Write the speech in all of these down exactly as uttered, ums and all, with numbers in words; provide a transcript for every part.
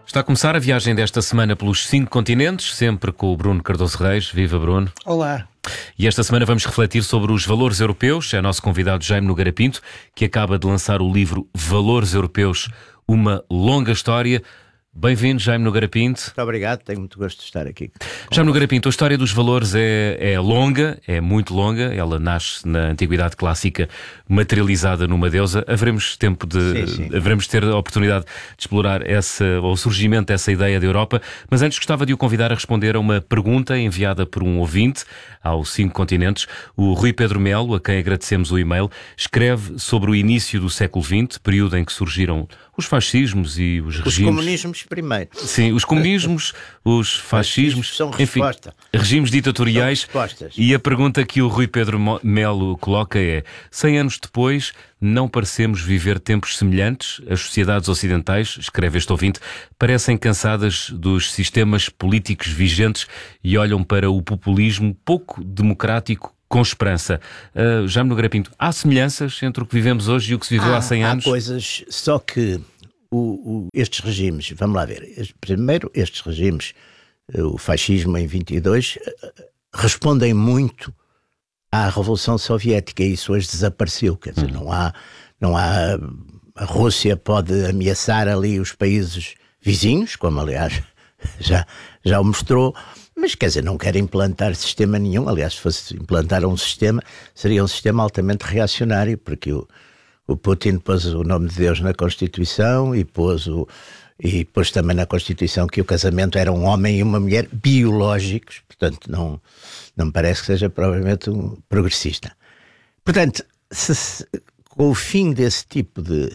Está a começar a viagem desta semana pelos cinco continentes, sempre com o Bruno Cardoso Reis. Viva, Bruno. Olá. E esta semana vamos refletir sobre os valores europeus. É nosso convidado Jaime Nogueira Pinto, que acaba de lançar o livro Valores Europeus, uma longa história. Bem-vindo, Jaime Nogueira Pinto. Muito obrigado, tenho muito gosto de estar aqui. Jaime Nogueira Pinto, a história dos valores é, é longa, é muito longa. Ela nasce na Antiguidade Clássica, materializada numa deusa. Haveremos tempo de, sim, sim. haveremos de ter a oportunidade de explorar essa, o surgimento dessa ideia da Europa. Mas antes gostava de o convidar a responder a uma pergunta enviada por um ouvinte aos cinco continentes. O Rui Pedro Melo, a quem agradecemos o e-mail, escreve sobre o início do século vinte, período em que surgiram os fascismos e os, os regimes... Os comunismos primeiro. Sim, os comunismos, os fascismos... São enfim, resposta. regimes ditatoriais. E a pergunta que o Rui Pedro Melo coloca é: cem anos depois, não parecemos viver tempos semelhantes? As sociedades ocidentais, escreve este ouvinte, parecem cansadas dos sistemas políticos vigentes e olham para o populismo pouco democrático com esperança. Uh, Jaime Nogueira Pinto, há semelhanças entre o que vivemos hoje e o que se viveu há, há cem anos? Há coisas, só que o, o, estes regimes, vamos lá ver, este, primeiro estes regimes, o fascismo em vinte e dois, respondem muito à Revolução Soviética e isso hoje desapareceu, quer dizer, hum. não há, não há, a Rússia pode ameaçar ali os países vizinhos, como aliás já, já o mostrou, mas quer dizer, não quer implantar sistema nenhum. Aliás, se fosse implantar um sistema, seria um sistema altamente reacionário, porque o, o Putin pôs o nome de Deus na Constituição e pôs, o, e pôs também na Constituição que o casamento era um homem e uma mulher biológicos, portanto não, não me parece que seja provavelmente um progressista. Portanto, se, se, com o fim desse tipo de...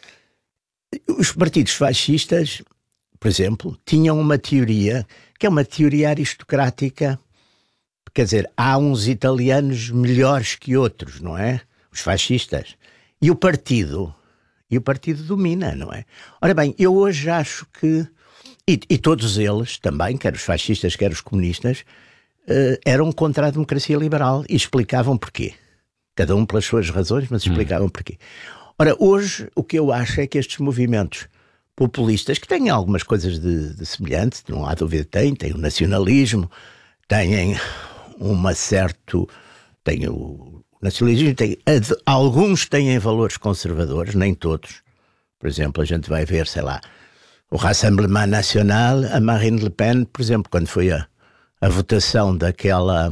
Os partidos fascistas, por exemplo, tinham uma teoria que é uma teoria aristocrática, quer dizer, há uns italianos melhores que outros, não é? Os fascistas. E o partido, e o partido domina, não é? Ora bem, eu hoje acho que, e, e todos eles também, quer os fascistas, quer os comunistas, uh, eram contra a democracia liberal e explicavam porquê. Cada um pelas suas razões, mas explicavam hum. porquê. Ora, hoje o que eu acho é que estes movimentos populistas, que têm algumas coisas de, de semelhante, não há dúvida, têm, têm o nacionalismo, têm uma certo, têm o nacionalismo, têm, alguns têm valores conservadores, nem todos. Por exemplo, a gente vai ver, sei lá, o Rassemblement National, a Marine Le Pen, por exemplo, quando foi a, a votação daquela,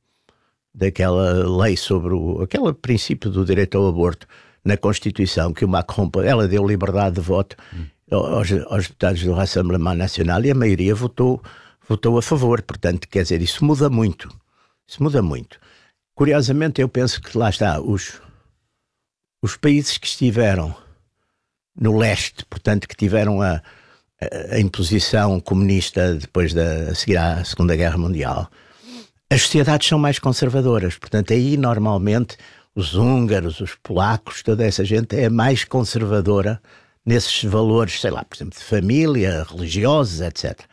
daquela lei sobre o, aquele princípio do direito ao aborto na Constituição, que o Macron, ela deu liberdade de voto, hum. Aos, aos deputados do Rassemblement Nacional e a maioria votou, votou a favor. Portanto, quer dizer, isso muda muito. Isso muda muito. Curiosamente, eu penso que lá está, os, os países que estiveram no leste, portanto, que tiveram a, a, a imposição comunista depois da a seguir à Segunda Guerra Mundial, as sociedades são mais conservadoras. Portanto, aí normalmente os húngaros, os polacos, toda essa gente é mais conservadora nesses valores, sei lá, por exemplo, de família, religiosos, etcétera.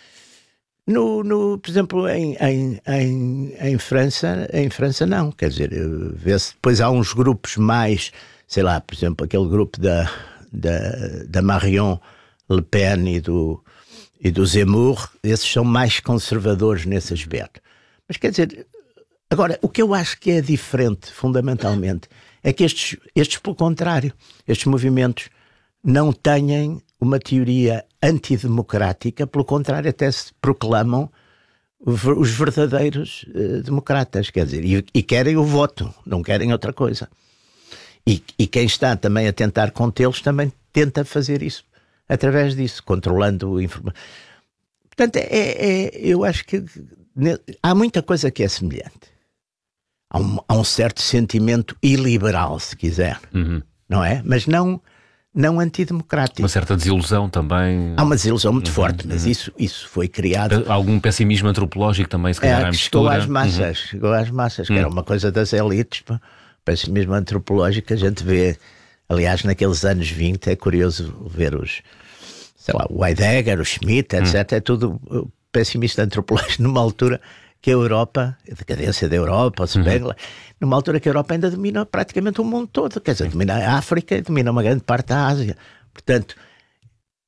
No, no, por exemplo, em, em, em, em França, em França não, quer dizer, vê-se, depois há uns grupos mais, sei lá, por exemplo, aquele grupo da, da, da Marion Le Pen e do, e do Zemmour, esses são mais conservadores nesse aspecto. Mas quer dizer, agora, o que eu acho que é diferente, fundamentalmente, é que estes, estes pelo contrário, estes movimentos não têm uma teoria antidemocrática, pelo contrário, até se proclamam os verdadeiros uh, democratas, quer dizer, e, e querem o voto, não querem outra coisa. E, e quem está também a tentar contê-los também tenta fazer isso, através disso, controlando o informação. Portanto, é, é, eu acho que ne, há muita coisa que é semelhante. Há um, há um certo sentimento iliberal, se quiser, uhum. não é? Mas não... não antidemocrático. Uma certa desilusão também. Há uma desilusão muito uhum, forte, mas uhum. isso, isso foi criado... Algum pessimismo antropológico também, se calhar, é, à chegou mistura. às massas, uhum. chegou às massas, que uhum. era uma coisa das elites. Pô. Pessimismo antropológico, a gente vê, aliás, naqueles anos vinte, é curioso ver os, sei lá, o Heidegger, o Schmitt, etcétera. Uhum. É tudo pessimista antropológico numa altura que a Europa, a decadência da Europa, se bem, uhum. numa altura que a Europa ainda domina praticamente o mundo todo, quer dizer, domina a África e domina uma grande parte da Ásia. Portanto,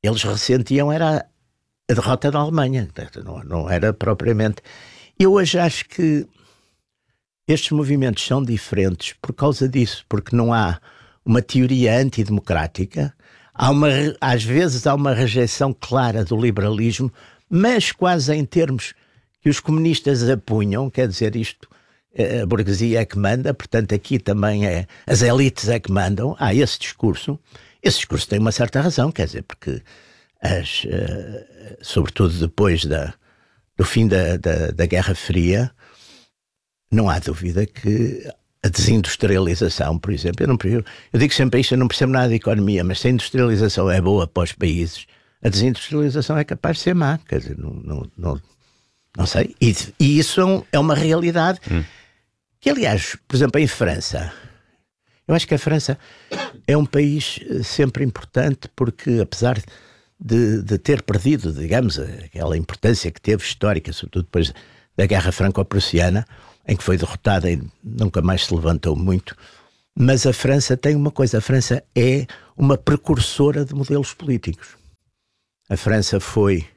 eles ressentiam era a derrota da Alemanha, não, não era propriamente... Eu hoje acho que estes movimentos são diferentes por causa disso, porque não há uma teoria antidemocrática, há uma, às vezes há uma rejeição clara do liberalismo, mas quase em termos que os comunistas apunham, quer dizer, isto, a burguesia é que manda, portanto aqui também é, as elites é que mandam, há esse discurso. Esse discurso tem uma certa razão, quer dizer, porque as, uh, sobretudo depois da, do fim da, da, da Guerra Fria, não há dúvida que a desindustrialização, por exemplo, eu, não, eu, eu digo sempre isto, eu não percebo nada de economia, mas se a industrialização é boa para os países, a desindustrialização é capaz de ser má, quer dizer, não, não, não, não sei, e, e isso é, um, é uma realidade hum. que, aliás, por exemplo, em França, eu acho que a França é um país sempre importante porque, apesar de, de ter perdido, digamos, aquela importância que teve histórica, sobretudo depois da Guerra Franco-Prussiana, em que foi derrotada e nunca mais se levantou muito, mas a França tem uma coisa, a França é uma precursora de modelos políticos. A França foi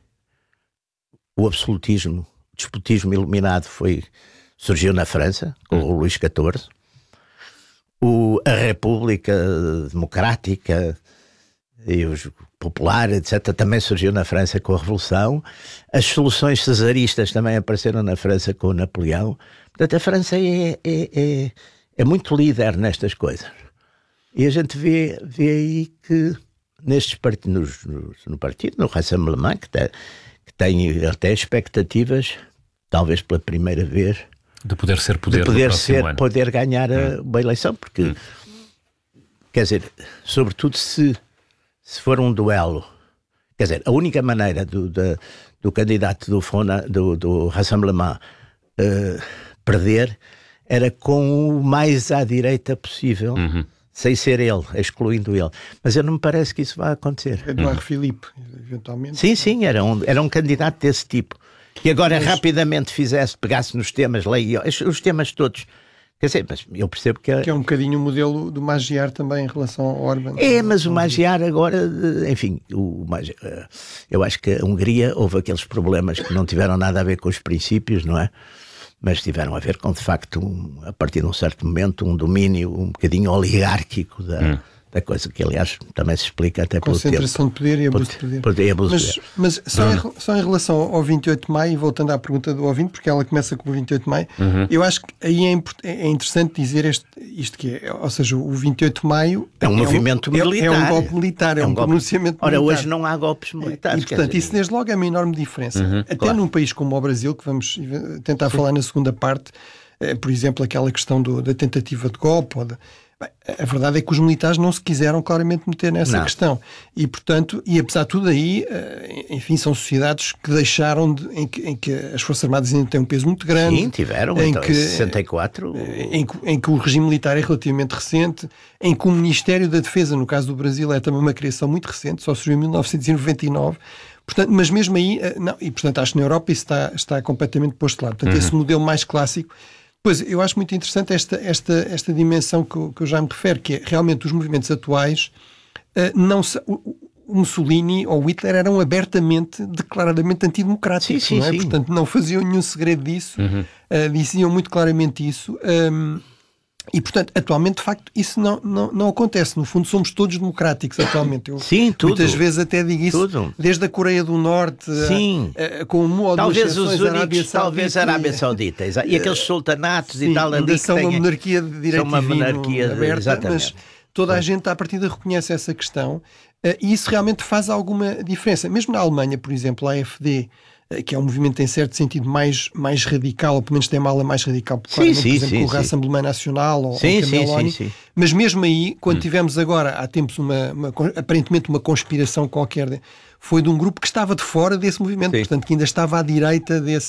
o absolutismo, o despotismo iluminado foi, surgiu na França, com o Luís catorze, o, a República Democrática e os popular, etcétera, também surgiu na França com a Revolução. As soluções cesaristas também apareceram na França com o Napoleão. Portanto, a França é, é, é, é muito líder nestas coisas. E a gente vê, vê aí que nestes partidos, no, no partido, no Rassemblement, que, tá, que tem até expectativas, talvez pela primeira vez, de poder ser poder, de poder, ser, ano. poder ganhar a, hum. uma eleição, porque, hum. quer dizer, sobretudo se Se for um duelo, quer dizer, a única maneira do, do, do candidato do, Front, do, do Rassemblement uh, perder era com o mais à direita possível, uhum. sem ser ele, excluindo ele. Mas eu não me parece que isso vai acontecer. Eduardo uhum. Filipe, eventualmente. Sim, sim, era um, era um candidato desse tipo. Que agora Mas... rapidamente fizesse, pegasse nos temas, leia os, os temas todos. Quer dizer, mas eu percebo que... É... Que é um bocadinho o modelo do Magyar também em relação ao Orbán. É, mas o Magyar agora, enfim, o Magyar, eu acho que a Hungria houve aqueles problemas que não tiveram nada a ver com os princípios, não é? Mas tiveram a ver com, de facto, um, a partir de um certo momento, um domínio um bocadinho oligárquico da... Hum. da coisa que, aliás, também se explica até pelo tempo. Concentração de poder e abuso de poder. poder, e abuso mas de poder. mas só, em, só em relação ao vinte e oito de maio, voltando à pergunta do ouvinte, porque ela começa com o vinte e oito de maio, uhum. eu acho que aí é, é interessante dizer este, isto que é, ou seja, o vinte e oito de maio é um é movimento um, militar. É, é um golpe militar, é, é um, um golpe. pronunciamento Ora, militar. hoje não há golpes militares. E, portanto, isso desde logo é uma enorme diferença. Uhum, Até claro. num país como o Brasil, que vamos tentar Sim. falar na segunda parte, eh, por exemplo, aquela questão do, da tentativa de golpe, ou da, bem, a verdade é que os militares não se quiseram claramente meter nessa não. questão. E, portanto, e apesar de tudo aí, enfim, são sociedades que deixaram, de, em, que, em que as Forças Armadas ainda têm um peso muito grande. Sim, tiveram, em então, que, sessenta e quatro. Em, em que o regime militar é relativamente recente, em que o Ministério da Defesa, no caso do Brasil, é também uma criação muito recente, só surgiu em mil novecentos e noventa e nove. Portanto, mas mesmo aí, não, e portanto acho que na Europa isso está, está completamente posto de lado. Portanto, uhum. esse modelo mais clássico. Pois, eu acho muito interessante esta, esta, esta dimensão que, que eu já me refiro, que é realmente os movimentos atuais, uh, não se, o, o Mussolini ou o Hitler eram abertamente, declaradamente antidemocráticos, sim, sim, não é? Sim. Portanto, não faziam nenhum segredo disso, uhum. uh, diziam muito claramente isso. Um, E, portanto, atualmente, de facto, isso não, não, não acontece. No fundo, somos todos democráticos atualmente. Eu, Sim, tudo. Muitas vezes até digo isso, tudo. Desde a Coreia do Norte, Sim. A, a, com um ou talvez duas os únicos, talvez a Arábia Saudita. E aqueles sultanatos Sim, e tal ali que são têm, uma monarquia de direito são uma divino monarquia aberta, exatamente. Mas toda a gente, à partida, reconhece essa questão e isso realmente faz alguma diferença. Mesmo na Alemanha, por exemplo, a AfD, que é um movimento em certo sentido mais, mais radical, ou pelo menos tem uma ala mais radical, sim, sim, por exemplo, sim, o Rassemblement Nacional ou sim, o Cameloni, sim, sim, sim. Mas mesmo aí, quando hum. tivemos agora, há tempos, uma, uma, aparentemente uma conspiração qualquer, foi de um grupo que estava de fora desse movimento, sim. portanto, que ainda estava à direita desse,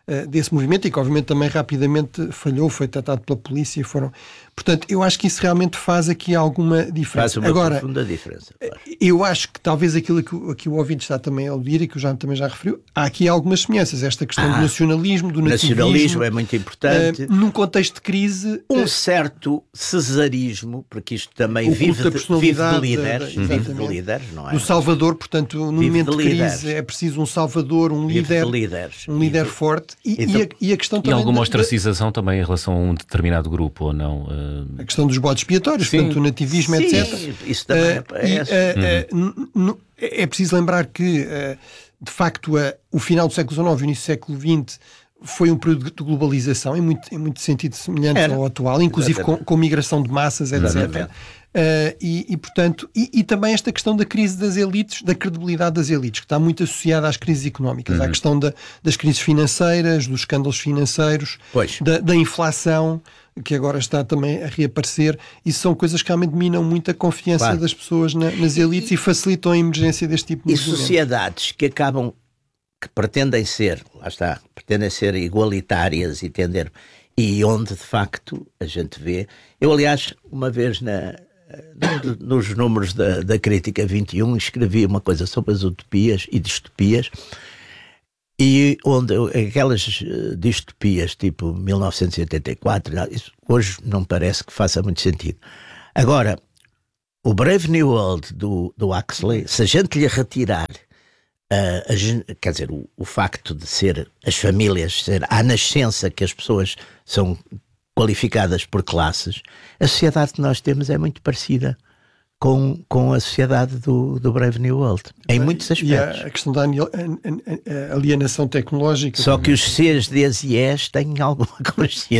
uh, desse movimento e que obviamente também rapidamente falhou, foi tratado pela polícia. Foram... Portanto, eu acho que isso realmente faz aqui alguma diferença. Faz uma Agora, profunda diferença. Claro. Eu acho que talvez aquilo que, que o ouvinte está também a aludir e que o Jaime também já referiu, há aqui algumas semelhanças. Esta questão ah, do nacionalismo, do nativismo. Nacionalismo é muito importante. Uh, num contexto de crise... Um uh, certo cesarismo, porque isto também vive de, vive de líderes. De, vive de líderes, não é? Do Salvador, portanto, no vive momento de, de crise é preciso um Salvador, um vive líder, de líderes. um líder vive. forte. E, e, a, e a questão também... E alguma da, ostracização da... também em relação a um determinado grupo, ou não? Uh... A questão dos bodes expiatórios, Sim. portanto, o nativismo, Sim, etcétera. Isso também uh, aparece. E, uh, uhum. uh, é preciso lembrar que, uh, de facto, uh, o final do século dezenove e o início do século vinte foi um período de globalização, em muito, em muito sentido semelhante Era. ao atual, inclusive com, com migração de massas, etcétera. Uh, e, e, portanto, e, e também esta questão da crise das elites, da credibilidade das elites, que está muito associada às crises económicas, uhum. à questão da, das crises financeiras, dos escândalos financeiros, da, da inflação, que agora está também a reaparecer. Isso são coisas que realmente minam muito a confiança claro. das pessoas na, nas elites e, e facilitam a emergência deste tipo de E movimento. sociedades que acabam, que pretendem ser, lá está, pretendem ser igualitárias e tender, e onde de facto a gente vê. Eu, aliás, uma vez na nos números da, da Crítica vinte e um escrevi uma coisa sobre as utopias e distopias, e onde aquelas distopias tipo mil novecentos e oitenta e quatro, isso hoje não parece que faça muito sentido. Agora, o Brave New World do, do Huxley, se a gente lhe retirar uh, a, quer dizer, o, o facto de ser as famílias, ser à nascença que as pessoas são qualificadas por classes, a sociedade que nós temos é muito parecida com, com a sociedade do, do Brave New World, em muitos aspectos. E a questão da alienação tecnológica. Só também. que os Cs, Ds e Es têm alguma consciência.